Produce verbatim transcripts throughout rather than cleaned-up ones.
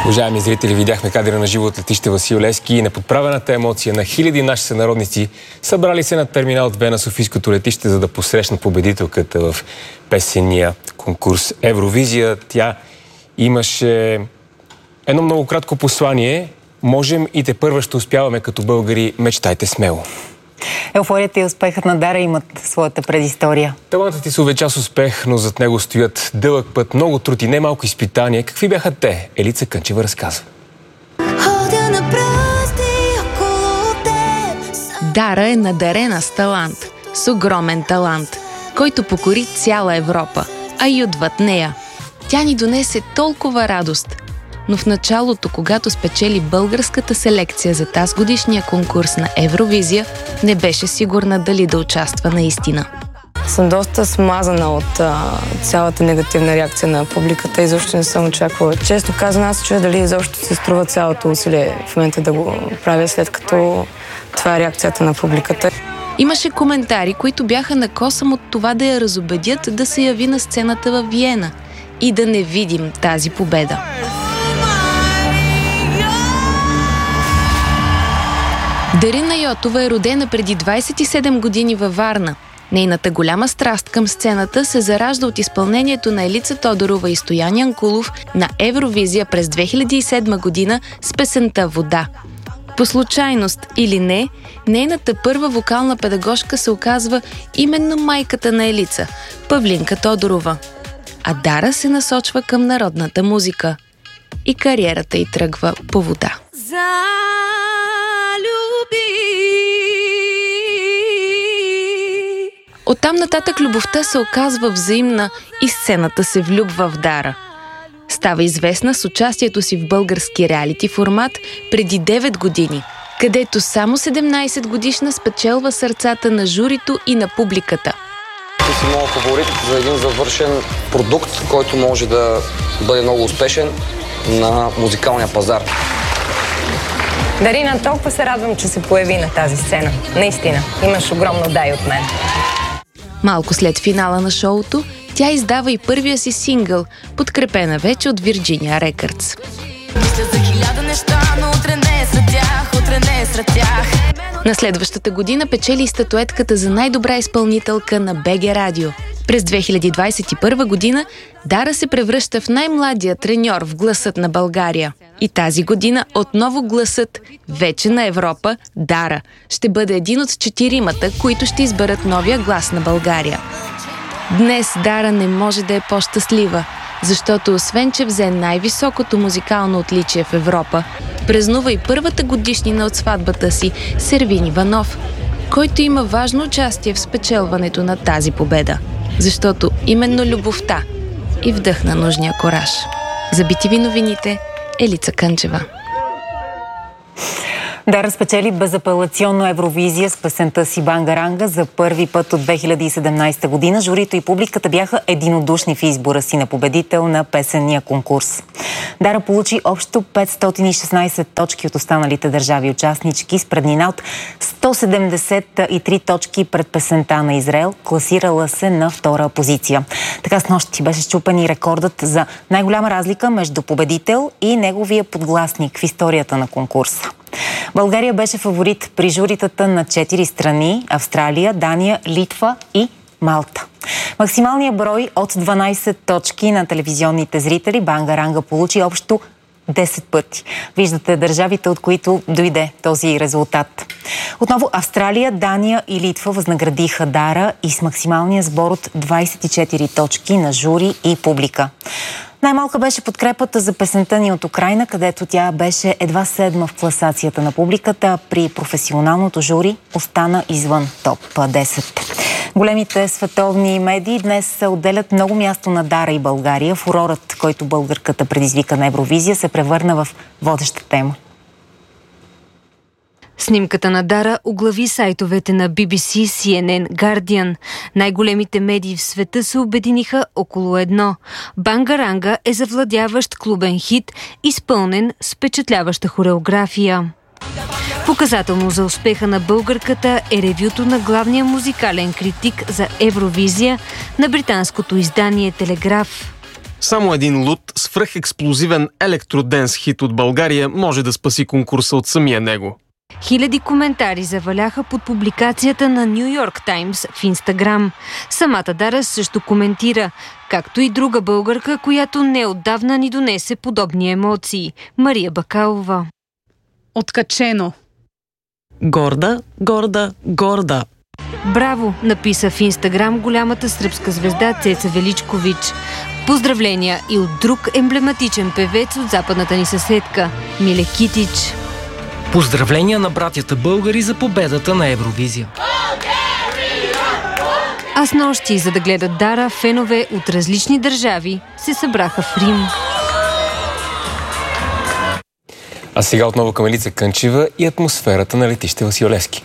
Уважаеми зрители, видяхме кадри на живо от летище Васил Левски и неподправената емоция на хиляди наши сънародници, събрали се на терминал две на Софийското летище, за да посрещнат победителката в песенния конкурс Евровизия. Тя имаше едно много кратко послание: можем и тепърва ще успяваме като българи, мечтайте смело. Еуфорията и успехът на Дара имат своята предистория. Талантът ти се увенча с успех, но зад него стоят дълъг път, много труд и немалко изпитания. Какви бяха те? Елица Кънчева разказва. Дара е надарена с талант, с огромен талант, който покори цяла Европа, а и отвъд нея. Тя ни донесе толкова радост. Но в началото, когато спечели българската селекция за тазгодишния конкурс на Евровизия, не беше сигурна дали да участва наистина. Съм доста смазана от а, цялата негативна реакция на публиката и изобщо не съм очаквала. Често казвам, аз се чуя дали изобщо се струва цялото усилие в момента да го правя, след като това е реакцията на публиката. Имаше коментари, които бяха на косъм от това да я разубедят да се яви на сцената във Виена и да не видим тази победа. Дарина Йотова е родена преди двайсет и седем години във Варна. Нейната голяма страст към сцената се заражда от изпълнението на Елица Тодорова и Стоян Янкулов на Евровизия през две хиляди и седма година с песента «Вода». По случайност или не, нейната първа вокална педагожка се оказва именно майката на Елица, Павлинка Тодорова. А Дара се насочва към народната музика. И кариерата й тръгва по вода. Оттам нататък любовта се оказва взаимна и сцената се влюбва в Дара. Става известна с участието си в български реалити формат преди девет години, където само седемнайсет годишна спечелва сърцата на журито и на публиката. Ти си моят фаворит за един завършен продукт, който може да бъде много успешен на музикалния пазар. Дарина, толкова се радвам, че се появи на тази сцена. Наистина, имаш огромно дай от мен. Малко след финала на шоуто, тя издава и първия си сингъл, подкрепена вече от Virginia Records. На следващата година печели статуетката за най-добра изпълнителка на БГ Радио. През две хиляди двайсет и първа година Дара се превръща в най-младия треньор в гласът на България. И тази година отново гласът, вече на Европа, Дара, ще бъде един от четиримата, които ще изберат новия глас на България. Днес Дара не може да е по-щастлива, защото освен, че взе най-високото музикално отличие в Европа, празнува и първата годишнина от сватбата си Сервин Иванов, който има важно участие в спечелването на тази победа. Защото именно любовта и вдъхна нужния кораж. За би ти ви новините, Елица Кънчева. Дара спечели безапелационно Евровизия с песента си Бангаранга за първи път от две хиляди и седемнайсета година. Журито и публиката бяха единодушни в избора си на победител на песенния конкурс. Дара получи общо петстотин и шестнайсет точки от останалите държави участнички с преднина от сто седемдесет и три точки пред песента на Израел, класирала се на втора позиция. Така с нощи беше счупен и рекордът за най-голяма разлика между победител и неговия подгласник в историята на конкурса. България беше фаворит при журитата на четири страни – Австралия, Дания, Литва и Малта. Максималният брой от дванайсет точки на телевизионните зрители Бангаранга получи общо десет пъти. Виждате държавите, от които дойде този резултат. Отново Австралия, Дания и Литва възнаградиха Дара и с максималния сбор от двайсет и четири точки на жури и публика. Най-малка беше подкрепата за песента ни от Украйна, където тя беше едва седма в класацията на публиката, а при професионалното жури остана извън топ десет. Големите световни медии днес отделят много място на Дара и България. Фурорът, който българката предизвика на Евровизия, се превърна в водеща тема. Снимката на Дара оглави сайтовете на Би Би Си, Си Ен Ен, Guardian. Най-големите медии в света се обединиха около едно. Бангаранга е завладяващ клубен хит, изпълнен с впечатляваща хореография. Показателно за успеха на българката е ревюто на главния музикален критик за Евровизия на британското издание Телеграф. Само един луд, свръхексплозивен електроденс хит от България може да спаси конкурса от самия него. Хиляди коментари заваляха под публикацията на Ню Йорк Таймс в Инстаграм. Самата Дара също коментира, както и друга българка, която неотдавна ни донесе подобни емоции – Мария Бакалова. Откачено. Горда, горда, горда. Браво, написа в Инстаграм голямата сръбска звезда Цеца Величкович. Поздравления и от друг емблематичен певец от западната ни съседка – Миле Китич. Поздравления на братята българи за победата на Евровизия. А с нощи, за да гледат Дара, фенове от различни държави се събраха в Рим. А сега отново към Елица Кънчева и атмосферата на летище Васил Левски.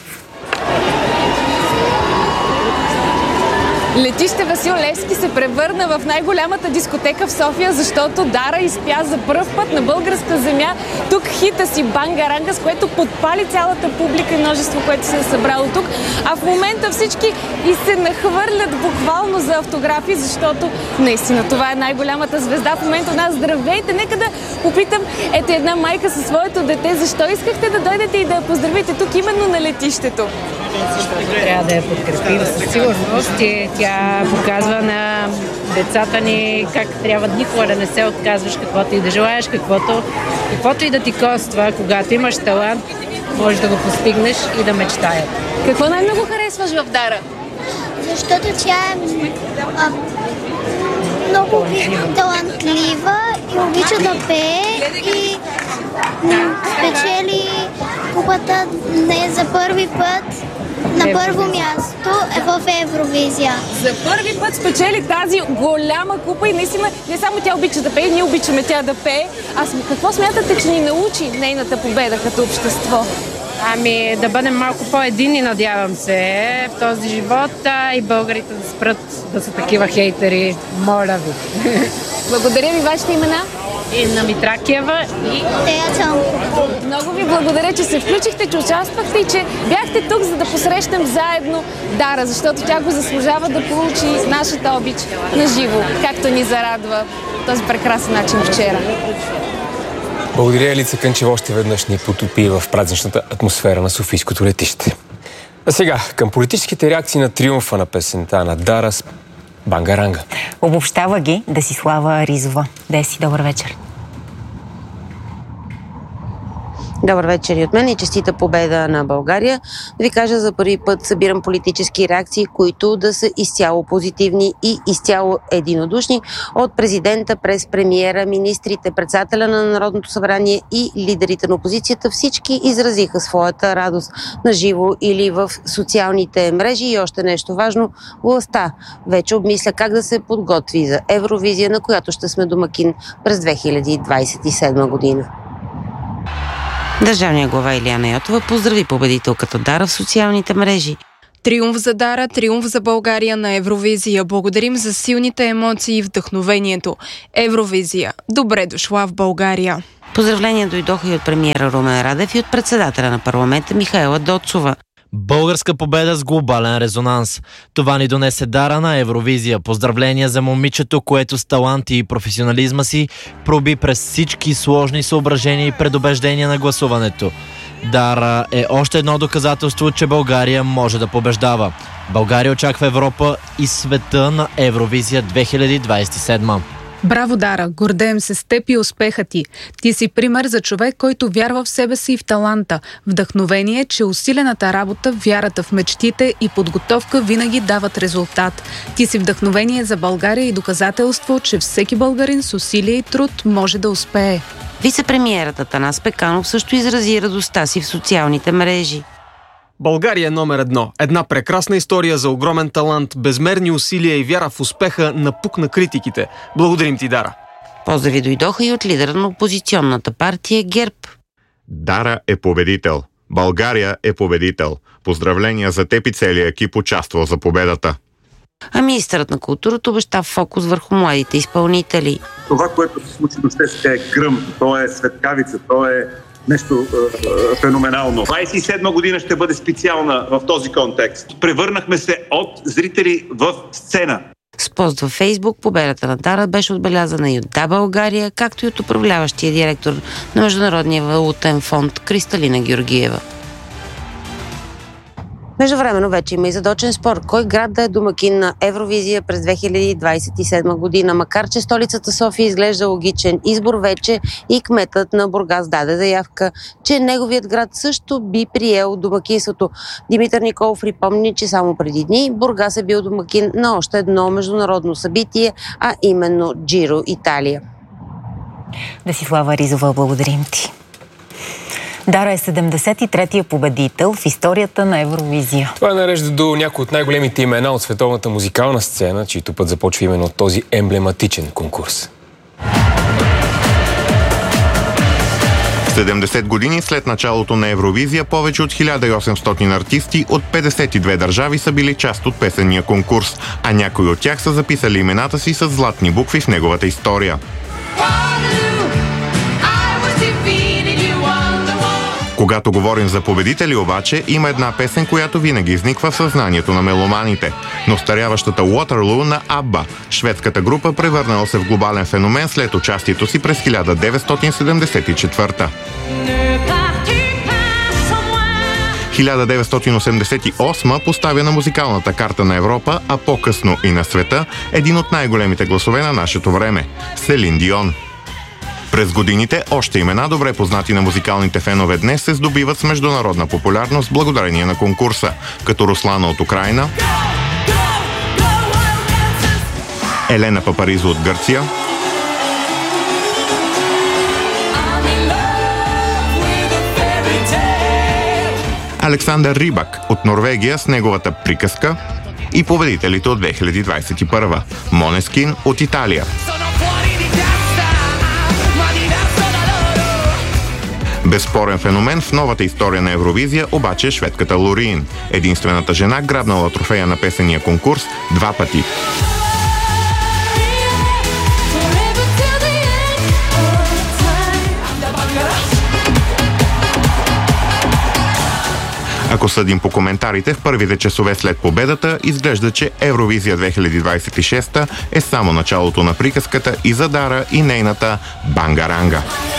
Летище Васил Левски се превърна в най-голямата дискотека в София, защото Дара изпя за пръв път на българска земя тук хита си Банга-Ранга, с което подпали цялата публика и множество, което се е събрало тук. А в момента всички и се нахвърлят буквално за автографи, защото наистина това е най-голямата звезда в момента у нас. Здравейте! Нека да попитам, ето една майка със своето дете, защо искахте да дойдете и да я поздравите тук именно на летището? Трябва да я подкрепим със сигурност. Тя показва на децата ни как трябва никога да не се отказваш, каквото и да желаеш, каквото, каквото и да ти коства. Когато имаш талант, можеш да го постигнеш и да мечтаят. Какво най-много харесваш в Дара? Защото тя е а, много талантлива и обича да пее и спечели купата не за първи път. На първо място е в Евровизия. За първи път спечели тази голяма купа и наистина не само тя обича да пее, ние обичаме тя да пее. А какво смятате, че ни научи нейната победа като общество? Ами да бъдем малко по-единни, надявам се, в този живот и българите да спрат да са такива хейтери. Моля ви. Благодаря ви, вашите имена. Инна Митракиева и Тея Цанкова. Много ви благодаря, че се включихте, че участвахте и че бяхте тук, за да посрещнем заедно Дара, защото тя го заслужава да получи нашата обич на живо, както ни зарадва този прекрасен начин вчера. Благодаря, Елица Кънчева, още веднъж ни потопи в празничната атмосфера на Софийското летище. А сега към политическите реакции на триумфа на песента на Дара с Банга-Ранга. Обобщава ги Десислава Ризова. Деси, добър вечер. Добър вечер и от мен и честита победа на България. Да ви кажа, за първи път събирам политически реакции, които да са изцяло позитивни и изцяло единодушни. От президента през премиера, министрите, председателя на Народното събрание и лидерите на опозицията, всички изразиха своята радост на живо или в социалните мрежи. И още нещо важно, властта вече обмисля как да се подготви за Евровизия, на която ще сме домакин през две хиляди двадесет и седма година. Държавният глава Илияна Йотова поздрави победителката Дара в социалните мрежи. Триумф за Дара, триумф за България на Евровизия. Благодарим за силните емоции и вдъхновението. Евровизия. Добре дошла в България. Поздравления дойдоха и от премиера Румен Радев и от председателя на парламента Михаела Доцова. Българска победа с глобален резонанс. Това ни донесе Дара на Евровизия. Поздравления за момичето, което с таланти и професионализма си проби през всички сложни съображения и предубеждения на гласуването. Дара е още едно доказателство, че България може да побеждава. България очаква Европа и света на Евровизия две хиляди двадесет и седма. Браво, Дара! Гордеем се с теб и успеха ти. Ти си пример за човек, който вярва в себе си и в таланта. Вдъхновение, че усилената работа, вярата в мечтите и подготовка винаги дават резултат. Ти си вдъхновение за България и доказателство, че всеки българин с усилие и труд може да успее. Вице-премиерът Атанас Пеканов също изрази радостта си в социалните мрежи. България е номер едно. Една прекрасна история за огромен талант, безмерни усилия и вяра в успеха напукна критиките. Благодарим ти, Дара. Поздрави дойдоха и от лидера на опозиционната партия ГЕРБ. Дара е победител. България е победител. Поздравления за теб и целия екип, участвал за победата. А министърът на културата обеща фокус върху младите изпълнители. Това, което се случи днес, е гръм, то е светкавица, то е нещо е, е, феноменално. двадесет и седма година ще бъде специална в този контекст. Превърнахме се от зрители в сцена. С пост във Фейсбук победата на Дара беше отбелязана и от Да, България, както и от управляващия директор на Международния валутен фонд Кристалина Георгиева. Междувременно вече има и задочен спор. Кой град да е домакин на Евровизия през две хиляди двадесет и седма година? Макар че столицата София изглежда логичен избор вече, и кметът на Бургас даде заявка, че неговият град също би приел домакинството. Димитър Николов припомни, че само преди дни Бургас е бил домакин на още едно международно събитие, а именно Джиро Италия. Десислава Ризова, благодарим ти. Дара е седемдесет и третия победител в историята на Евровизия. Това нарежда до някои от най-големите имена от световната музикална сцена, чието път започва именно от този емблематичен конкурс. седемдесет години след началото на Евровизия, повече от хиляда и осемстотин артисти от петдесет и две държави са били част от песенния конкурс, а някои от тях са записали имената си с златни букви в неговата история. Когато говорим за победители обаче, има една песен, която винаги изниква в съзнанието на меломаните. Но старяващата Waterloo на Абба, шведската група, превърнала се в глобален феномен след участието си през хиляда деветстотин седемдесет и четвърта. хиляда деветстотин осемдесет и осма поставя на музикалната карта на Европа, а по-късно и на света, един от най-големите гласове на нашето време – Селин Дион. През годините още имена, добре познати на музикалните фенове днес, се здобиват с международна популярност благодарение на конкурса, като Руслана от Украйна, Елена Папаризо от Гърция, Александър Рибак от Норвегия с неговата Приказка и победителите от две хиляди двадесет и първа – Монескин от Италия. Безспорен феномен в новата история на Евровизия обаче е шведката Лорин, единствената жена, грабнала трофея на песения конкурс два пъти. Ако съдим по коментарите в първите часове след победата, изглежда, че Евровизия две хиляди двадесет и шеста е само началото на приказката и за Дара и нейната Бангаранга.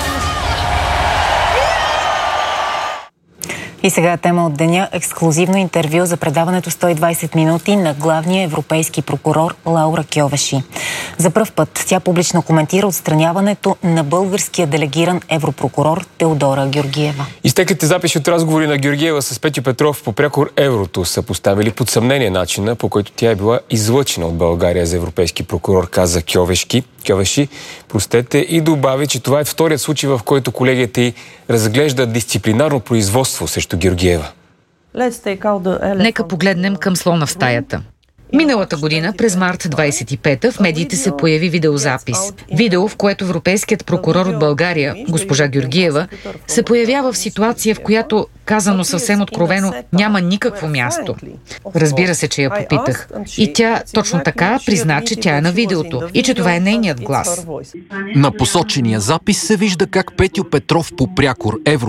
И сега тема от деня – ексклузивно интервю за предаването сто и двадесет минути на главния европейски прокурор Лаура Кьовеши. За пръв път тя публично коментира отстраняването на българския делегиран европрокурор Теодора Георгиева. Изтеклите записи от разговори на Георгиева с Петю Петров по прякор Еврото са поставили под съмнение начина, по който тя е била излъчена от България за европейски прокурор, каза Кьовешки. Кьовеши, простете, и добави, че това е вторият случай, в който колегията й разглежда дисциплинарно производство срещу Георгиева. Нека погледнем към слона в стаята. Миналата година, през март двадесет и пета, в медиите се появи видеозапис. Видео, в което европейският прокурор от България, госпожа Георгиева, се появява в ситуация, в която, казано съвсем откровено, няма никакво място. Разбира се, че я попитах. И тя точно така призна, че тя е на видеото и че това е нейният глас. На посочения запис се вижда как Петю Петров по прякор Евро